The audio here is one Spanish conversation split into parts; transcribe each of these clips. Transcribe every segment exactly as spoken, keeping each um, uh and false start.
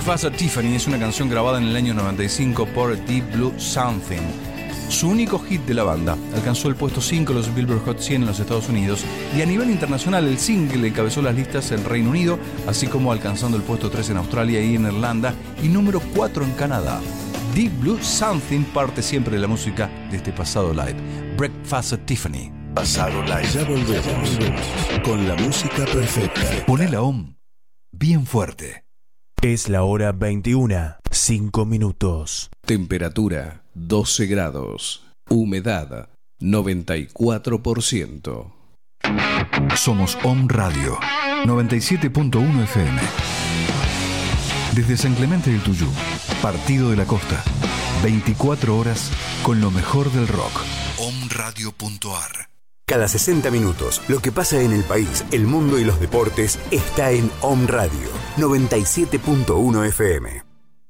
Breakfast at Tiffany es una canción grabada en el año noventa y cinco por Deep Blue Something. Su único hit de la banda. Alcanzó el puesto cinco de los Billboard Hot cien en los Estados Unidos y a nivel internacional el single encabezó las listas en Reino Unido, así como alcanzando el puesto tres en Australia y en Irlanda y número cuatro en Canadá. Deep Blue Something parte siempre de la música de este pasado live. Breakfast at Tiffany. Pasado live. Ya volvemos con la música perfecta. Poné la O M bien fuerte. Es la hora veintiuna, cinco minutos. Temperatura doce grados. Humedad noventa y cuatro por ciento. Somos O M Radio noventa y siete punto uno F M. Desde San Clemente del Tuyú, Partido de la Costa, veinticuatro horas con lo mejor del rock. O M radio punto a r. Cada sesenta minutos, lo que pasa en el país, el mundo y los deportes está en O M Radio noventa y siete punto uno F M.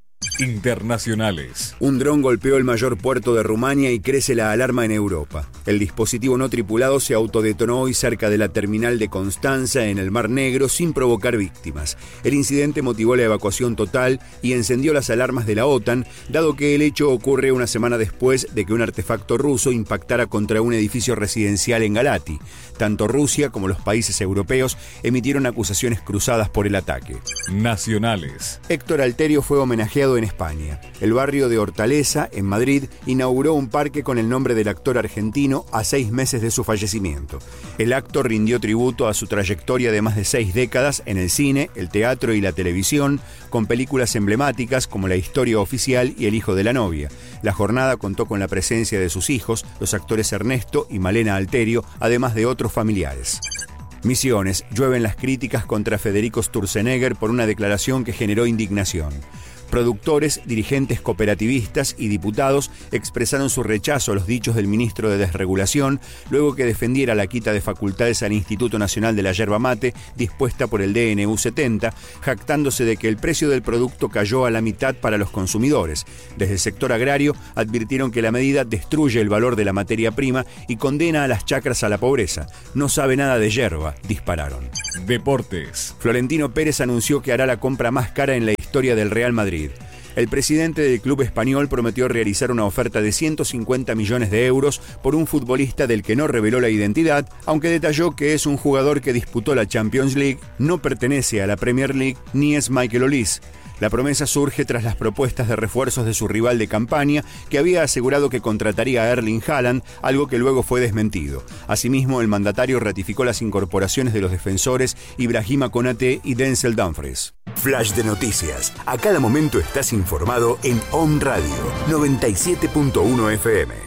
Internacionales. Un dron golpeó el mayor puerto de Rumania y crece la alarma en Europa. El dispositivo no tripulado se autodetonó hoy cerca de la terminal de Constanza en el Mar Negro sin provocar víctimas. El incidente motivó la evacuación total y encendió las alarmas de la OTAN, dado que el hecho ocurre una semana después de que un artefacto ruso impactara contra un edificio residencial en Galati. Tanto Rusia como los países europeos emitieron acusaciones cruzadas por el ataque. Nacionales. Héctor Alterio fue homenajeado en España. El barrio de Hortaleza, en Madrid, inauguró un parque con el nombre del actor argentino a seis meses de su fallecimiento. El acto rindió tributo a su trayectoria de más de seis décadas en el cine, el teatro y la televisión, con películas emblemáticas como La historia oficial y El hijo de la novia. La jornada contó con la presencia de sus hijos, los actores Ernesto y Malena Alterio, además de otros familiares. Misiones, llueven las críticas contra Federico Sturzenegger por una declaración que generó indignación. Productores, dirigentes cooperativistas y diputados expresaron su rechazo a los dichos del ministro de Desregulación luego que defendiera la quita de facultades al Instituto Nacional de la Yerba Mate dispuesta por el D N U setenta, jactándose de que el precio del producto cayó a la mitad para los consumidores. Desde el sector agrario advirtieron que la medida destruye el valor de la materia prima y condena a las chacras a la pobreza. No sabe nada de yerba, dispararon. Deportes. Florentino Pérez anunció que hará la compra más cara en la historia del Real Madrid. El presidente del club español prometió realizar una oferta de ciento cincuenta millones de euros por un futbolista del que no reveló la identidad, aunque detalló que es un jugador que disputó la Champions League, no pertenece a la Premier League ni es Michael Olise. La promesa surge tras las propuestas de refuerzos de su rival de campaña, que había asegurado que contrataría a Erling Haaland, algo que luego fue desmentido. Asimismo, el mandatario ratificó las incorporaciones de los defensores Ibrahima Konaté y Denzel Dumfries. Flash de noticias. A cada momento estás informado en O M Radio noventa y siete punto uno F M.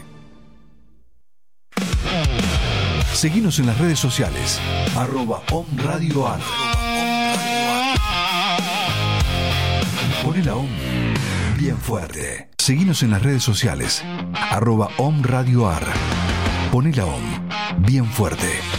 Seguinos en las redes sociales. Arroba O M Radio A R. Poné la O M bien fuerte. Seguinos en las redes sociales. Arroba O M Radio A R. Poné la O M bien fuerte.